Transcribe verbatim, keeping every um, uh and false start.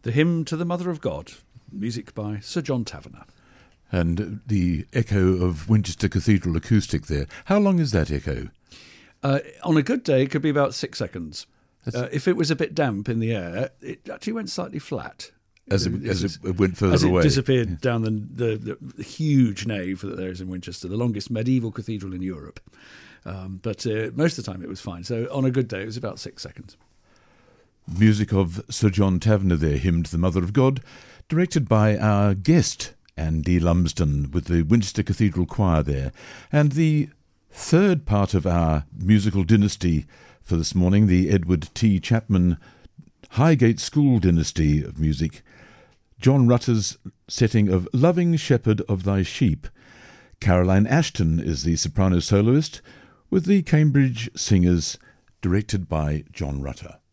The Hymn to the Mother of God, music by Sir John Taverner. And the echo of Winchester Cathedral acoustic there. How long is that echo? Uh, on a good day, it could be about six seconds. Uh, if it was a bit damp in the air, it actually went slightly flat. As it, it, as it went further as it away. disappeared yeah. down the, the, the huge nave that there is in Winchester, the longest medieval cathedral in Europe. Um, but uh, most of the time it was fine. So on a good day, it was about six seconds. Music of Sir John Taverner there, Hymn to the Mother of God, directed by our guest, Andy Lumsden, with the Winchester Cathedral Choir there. And the third part of our musical dynasty for this morning, the Edward T. Chapman Highgate School dynasty of music, John Rutter's setting of Loving Shepherd of Thy Sheep. Caroline Ashton is the soprano soloist, with the Cambridge Singers, directed by John Rutter.